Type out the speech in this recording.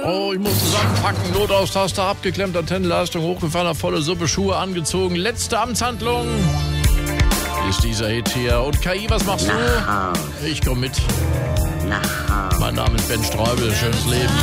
Oh, ich muss zusammenpacken. Notausstaster abgeklemmt, Antennenleistung hochgefahren, volle Suppe, Schuhe angezogen. Letzte Amtshandlung ist dieser Hit hier. Und KI, was machst du? Ich komm mit. Mein Name ist Ben Streubel. Schönes Leben.